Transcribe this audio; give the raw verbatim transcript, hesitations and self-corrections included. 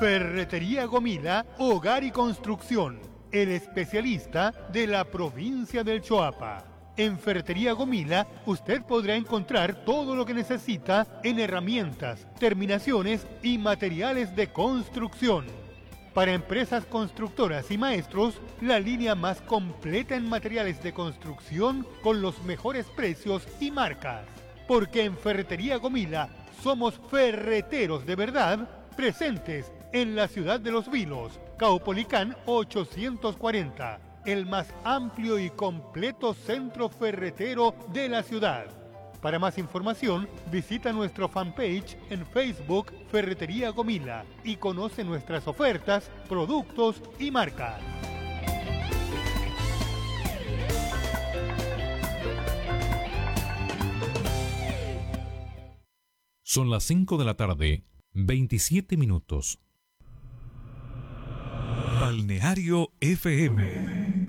Ferretería Gomila, Hogar y Construcción, el especialista de la provincia del Choapa. En Ferretería Gomila usted podrá encontrar todo lo que necesita en herramientas, terminaciones y materiales de construcción. Para empresas constructoras y maestros, la línea más completa en materiales de construcción con los mejores precios y marcas. Porque en Ferretería Gomila somos ferreteros de verdad, presentes en la ciudad de Los Vilos, Caupolicán ochocientos cuarenta, el más amplio y completo centro ferretero de la ciudad. Para más información, visita nuestro fanpage en Facebook Ferretería Gomila y conoce nuestras ofertas, productos y marcas. Son las cinco de la tarde, veintisiete minutos. Balneario F M.